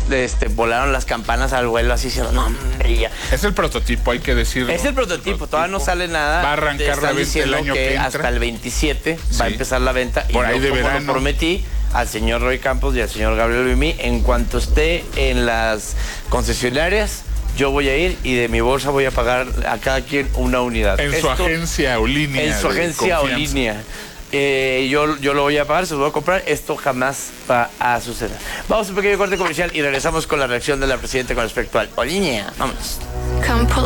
volaron las campanas al vuelo, así diciendo, no, hombre, ya. Es el prototipo, hay que decirlo. Es el prototipo, todavía no sale nada. Va a arrancar la venta el año que entra. Hasta el 27 va a empezar la venta. Por ahí de como verano. lo prometí al señor Roy Campos y al señor Gabriel Luimí, en cuanto esté en las concesionarias, yo voy a ir y de mi bolsa voy a pagar a cada quien una unidad. En su agencia o línea. En su agencia o línea. Yo lo voy a pagar, se lo voy a comprar. Esto jamás va a suceder. Vamos a un pequeño corte comercial y regresamos con la reacción de la presidenta con respecto al Oliña. Vámonos.